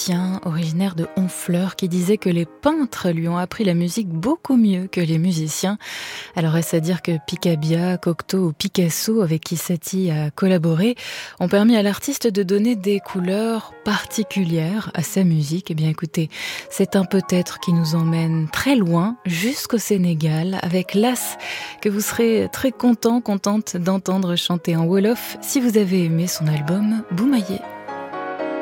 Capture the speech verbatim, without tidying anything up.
musicien originaire de Honfleur qui disait que les peintres lui ont appris la musique beaucoup mieux que les musiciens. Alors est-ce à dire que Picabia, Cocteau ou Picasso, avec qui Satie a collaboré, ont permis à l'artiste de donner des couleurs particulières à sa musique? Eh bien écoutez, c'est un peut-être qui nous emmène très loin, jusqu'au Sénégal, avec Las, que vous serez très content, contente d'entendre chanter en Wolof si vous avez aimé son album Boumaillé.